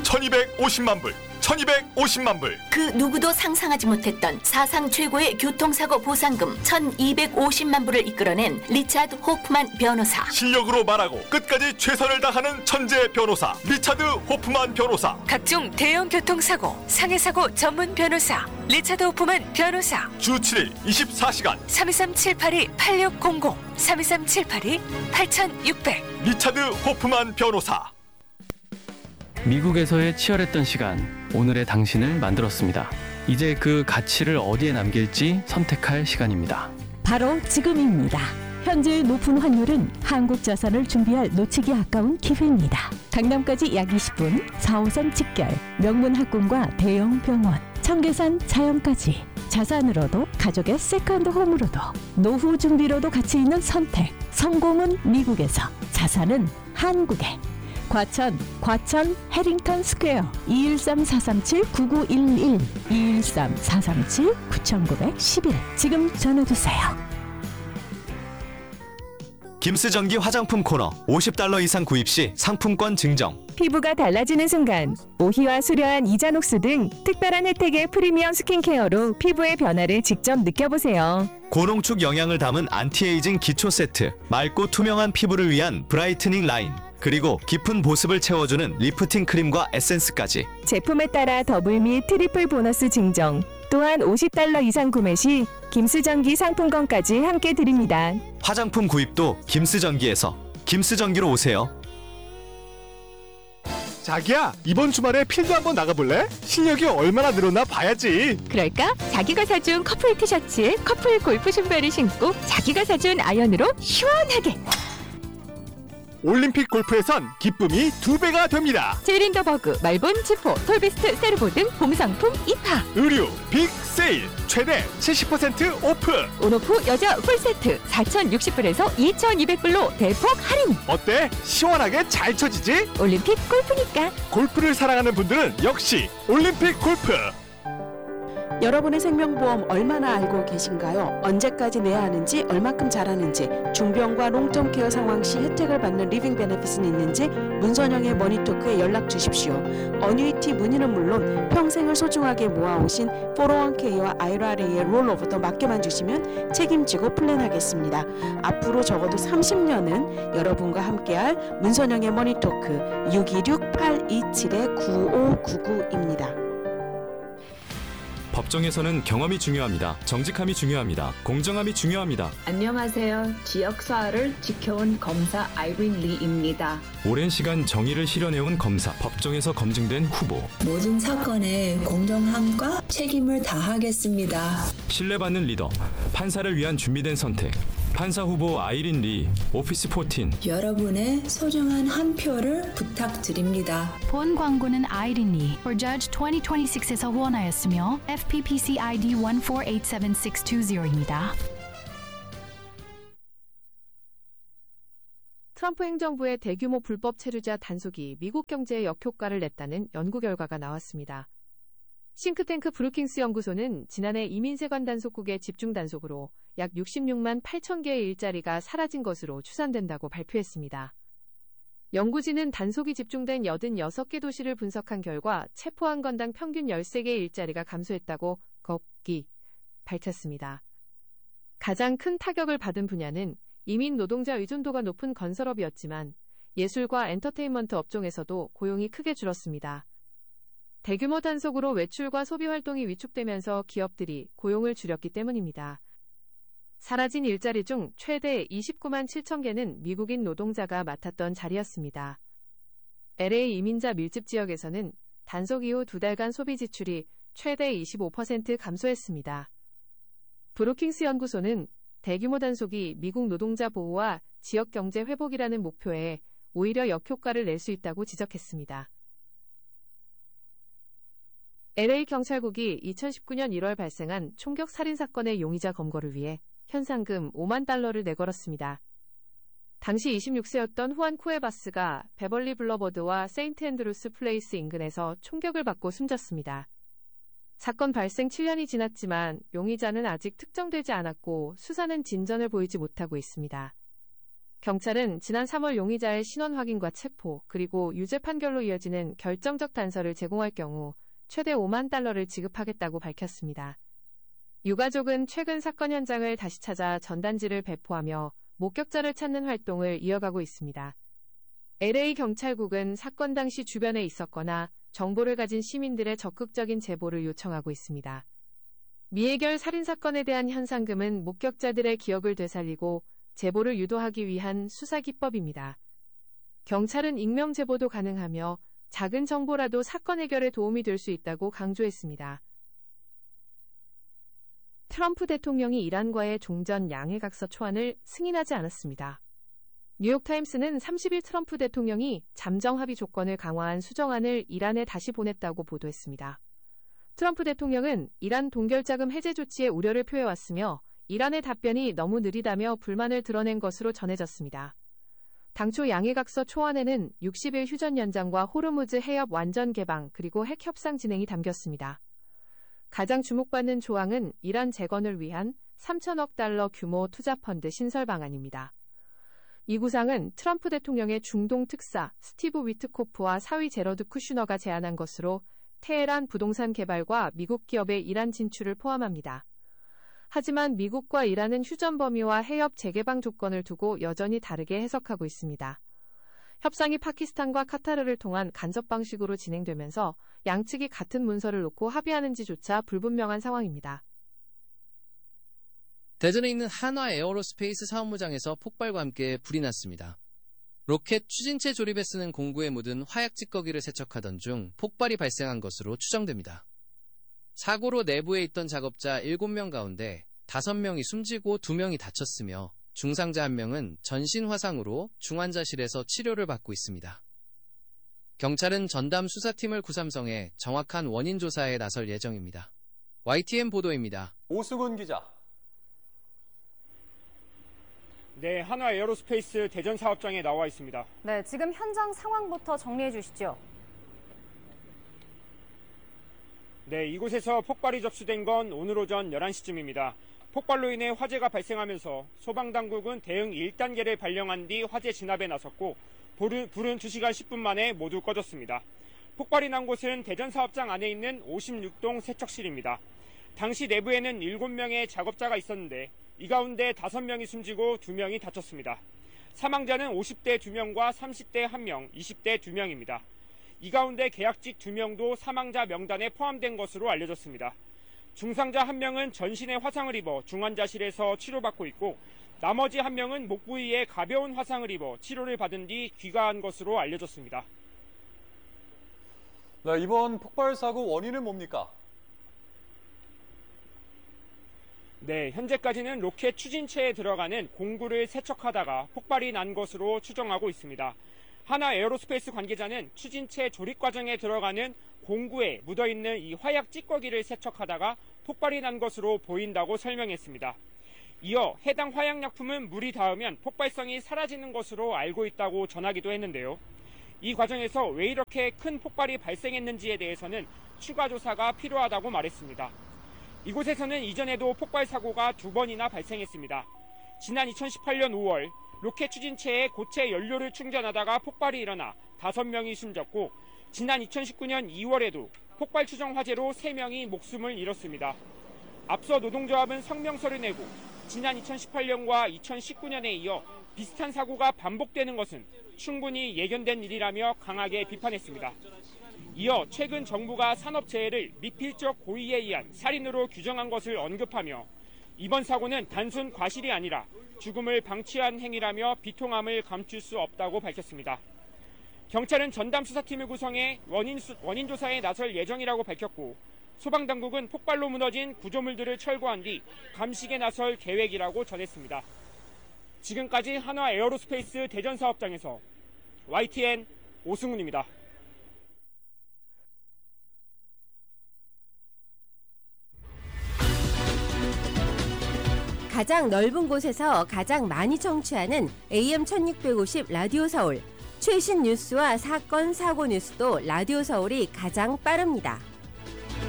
1250만 불, 1250만 불. 그 누구도 상상하지 못했던 사상 최고의 교통사고 보상금 1250만 불을 이끌어낸 리차드 호프만 변호사. 실력으로 말하고 끝까지 최선을 다하는 천재 변호사 리차드 호프만 변호사. 각종 대형 교통사고, 상해사고 전문 변호사 리차드 호프만 변호사. 주 7일 24시간 323-782-8600 323-782-8600 리차드 호프만 변호사. 미국에서의 치열했던 시간, 오늘의 당신을 만들었습니다. 이제 그 가치를 어디에 남길지 선택할 시간입니다. 바로 지금입니다. 현재의 높은 환율은 한국 자산을 준비할 놓치기 아까운 기회입니다. 강남까지 약 20분, 4호선 직결, 명문 학군과 대형 병원, 청계산 자연까지. 자산으로도 가족의 세컨드 홈으로도 노후 준비로도 가치 있는 선택. 성공은 미국에서, 자산은 한국에. 과천 해링턴 스퀘어 213-437-9911 213-437-9911 지금 전화주세요. 김스전기 화장품 코너 50달러 이상 구입 시 상품권 증정. 피부가 달라지는 순간 모히와 수려한 이자녹스 등 특별한 혜택의 프리미엄 스킨케어로 피부의 변화를 직접 느껴보세요. 고농축 영양을 담은 안티에이징 기초 세트, 맑고 투명한 피부를 위한 브라이트닝 라인, 그리고 깊은 보습을 채워주는 리프팅 크림과 에센스까지. 제품에 따라 더블 및 트리플 보너스 증정. 또한 50달러 이상 구매 시 김스전기 상품권까지 함께 드립니다. 화장품 구입도 김스전기에서. 김스전기로 오세요. 자기야, 이번 주말에 필드 한번 나가볼래? 실력이 얼마나 늘었나 봐야지. 그럴까? 자기가 사준 커플 티셔츠에 커플 골프 신발을 신고 자기가 사준 아이언으로 시원하게. 올림픽 골프에선 기쁨이 2배가 됩니다. 제린더버그, 말본, 지포, 톨비스트, 세르보 등 봄 상품 입하. 의류 빅 세일 최대 70% 오프. 온오프 여자 풀세트 4,060불에서 2,200불로 대폭 할인. 어때? 시원하게 잘 쳐지지? 올림픽 골프니까. 골프를 사랑하는 분들은 역시 올림픽 골프. 여러분의 생명보험 얼마나 알고 계신가요? 언제까지 내야 하는지, 얼마큼 잘하는지, 중병과 롱텀케어 상황 시 혜택을 받는 리빙 베네핏은 있는지 문선영의 머니토크에 연락 주십시오. 어뉴이티 문의는 물론 평생을 소중하게 모아오신 401k와 IRA의 롤오버도 맡겨만 주시면 책임지고 플랜하겠습니다. 앞으로 적어도 30년은 여러분과 함께할 문선영의 머니토크 626-827-9599입니다. 법정에서는 경험이 중요합니다. 정직함이 중요합니다. 공정함이 중요합니다. 안녕하세요. 지역사회를 지켜온 검사 아이린 리입니다. 오랜 시간 정의를 실현해온 검사, 법정에서 검증된 후보. 모든 사건에 공정함과 책임을 다하겠습니다. 신뢰받는 리더, 판사를 위한 준비된 선택. 판사 후보 아이린 리, 오피스 14. 여러분의 소중한 한 표를 부탁드립니다. 본 광고는 아이린 리, for Judge 2026에서 후원하였으며 FPPC ID 1487620입니다. 트럼프 행정부의 대규모 불법 체류자 단속이 미국 경제에 역효과를 냈다는 연구 결과가 나왔습니다. 싱크탱크 브루킹스 연구소는 지난해 이민세관 단속국의 집중 단속으로 약 66만 8천 개의 일자리가 사라진 것으로 추산된다고 발표했습니다. 연구진은 단속이 집중된 86개 도시를 분석한 결과 체포한 건당 평균 13개의 일자리가 감소했다고 밝혔습니다. 가장 큰 타격을 받은 분야는 이민 노동자 의존도가 높은 건설업이었지만 예술과 엔터테인먼트 업종에서도 고용이 크게 줄었습니다. 대규모 단속으로 외출과 소비 활동이 위축되면서 기업들이 고용을 줄였기 때문입니다. 사라진 일자리 중 최대 29만 7천 개는 미국인 노동자가 맡았던 자리였습니다. LA 이민자 밀집 지역에서는 단속 이후 2달간 소비 지출이 최대 25% 감소했습니다. 브루킹스 연구소는 대규모 단속이 미국 노동자 보호와 지역 경제 회복이라는 목표에 오히려 역효과를 낼 수 있다고 지적했습니다. LA 경찰국이 2019년 1월 발생한 총격 살인 사건의 용의자 검거를 위해 현상금 5만 달러를 내걸었습니다. 당시 26세였던 후안 쿠에바스가 베벌리 블러버드와 세인트 앤드루스 플레이스 인근에서 총격을 받고 숨졌습니다. 사건 발생 7년이 지났지만 용의자는 아직 특정되지 않았고 수사는 진전을 보이지 못하고 있습니다. 경찰은 지난 3월 용의자의 신원 확인과 체포, 그리고 유죄 판결로 이어지는 결정적 단서를 제공할 경우 최대 5만 달러를 지급하겠다고 밝혔습니다. 유가족은 최근 사건 현장을 다시 찾아 전단지를 배포하며 목격자를 찾는 활동을 이어가고 있습니다. LA 경찰국은 사건 당시 주변에 있었거나 정보를 가진 시민들의 적극적인 제보를 요청하고 있습니다. 미해결 살인사건에 대한 현상금은 목격자들의 기억을 되살리고 제보를 유도하기 위한 수사기법입니다. 경찰은 익명 제보도 가능하며 작은 정보라도 사건 해결에 도움이 될 수 있다고 강조했습니다. 트럼프 대통령이 이란과의 종전 양해각서 초안을 승인하지 않았습니다. 뉴욕타임스는 30일 트럼프 대통령이 잠정 합의 조건을 강화한 수정안을 이란에 다시 보냈다고 보도했습니다. 트럼프 대통령은 이란 동결자금 해제 조치에 우려를 표해왔으며 이란의 답변이 너무 느리다며 불만을 드러낸 것으로 전해졌습니다. 당초 양해각서 초안에는 60일 휴전 연장과 호르무즈 해협 완전 개방 그리고 핵 협상 진행이 담겼습니다. 가장 주목받는 조항은 이란 재건을 위한 3천억 달러 규모 투자 펀드 신설 방안입니다. 이 구상은 트럼프 대통령의 중동 특사 스티브 위트코프와 사위 제러드 쿠슈너가 제안한 것으로 테헤란 부동산 개발과 미국 기업의 이란 진출을 포함합니다. 하지만 미국과 이란은 휴전 범위와 해협 재개방 조건을 두고 여전히 다르게 해석하고 있습니다. 협상이 파키스탄과 카타르를 통한 간접 방식으로 진행되면서 양측이 같은 문서를 놓고 합의하는지조차 불분명한 상황입니다. 대전에 있는 한화 에어로스페이스 사업무장에서 폭발과 함께 불이 났습니다. 로켓 추진체 조립에 쓰는 공구에 묻은 화약 찌꺼기를 세척하던 중 폭발이 발생한 것으로 추정됩니다. 사고로 내부에 있던 작업자 7명 가운데 5명이 숨지고 2명이 다쳤으며 중상자 1명은 전신 화상으로 중환자실에서 치료를 받고 있습니다. 경찰은 전담 수사팀을 구삼성해 정확한 원인 조사에 나설 예정입니다. YTN 보도입니다. 오수근 기자. 네, 한화 에어로스페이스 대전 사업장에 나와 있습니다. 네, 지금 현장 상황부터 정리해 주시죠. 네, 이곳에서 폭발이 접수된 건 오늘 오전 11시쯤입니다. 폭발로 인해 화재가 발생하면서 소방당국은 대응 1단계를 발령한 뒤 화재 진압에 나섰고 불은 2시간 10분 만에 모두 꺼졌습니다. 폭발이 난 곳은 대전 사업장 안에 있는 56동 세척실입니다. 당시 내부에는 7명의 작업자가 있었는데 이 가운데 5명이 숨지고 2명이 다쳤습니다. 사망자는 50대 2명과 30대 1명, 20대 2명입니다. 이 가운데 계약직 2명도 사망자 명단에 포함된 것으로 알려졌습니다. 중상자 1명은 전신에 화상을 입어 중환자실에서 치료받고 있고 나머지 1명은 목 부위에 가벼운 화상을 입어 치료를 받은 뒤 귀가한 것으로 알려졌습니다. 네, 이번 폭발 사고 원인은 뭡니까? 네, 현재까지는 로켓 추진체에 들어가는 공구를 세척하다가 폭발이 난 것으로 추정하고 있습니다. 한화 에어로스페이스 관계자는 추진체 조립 과정에 들어가는 공구에 묻어있는 이 화약 찌꺼기를 세척하다가 폭발이 난 것으로 보인다고 설명했습니다. 이어 해당 화약약품은 물이 닿으면 폭발성이 사라지는 것으로 알고 있다고 전하기도 했는데요. 이 과정에서 왜 이렇게 큰 폭발이 발생했는지에 대해서는 추가 조사가 필요하다고 말했습니다. 이곳에서는 이전에도 폭발 사고가 2번이나 발생했습니다. 지난 2018년 5월 로켓 추진체에 고체 연료를 충전하다가 폭발이 일어나 5명이 숨졌고 지난 2019년 2월에도 폭발 추정 화재로 3명이 목숨을 잃었습니다. 앞서 노동조합은 성명서를 내고 지난 2018년과 2019년에 이어 비슷한 사고가 반복되는 것은 충분히 예견된 일이라며 강하게 비판했습니다. 이어 최근 정부가 산업재해를 미필적 고의에 의한 살인으로 규정한 것을 언급하며 이번 사고는 단순 과실이 아니라 죽음을 방치한 행위라며 비통함을 감출 수 없다고 밝혔습니다. 경찰은 전담 수사팀을 구성해 원인 조사에 나설 예정이라고 밝혔고 소방당국은 폭발로 무너진 구조물들을 철거한 뒤 감식에 나설 계획이라고 전했습니다. 지금까지 한화 에어로스페이스 대전 사업장에서 YTN 오승훈입니다. 가장 넓은 곳에서 가장 많이 청취하는 AM 1650 라디오 서울. 최신 뉴스와 사건, 사고 뉴스도 라디오 서울이 가장 빠릅니다.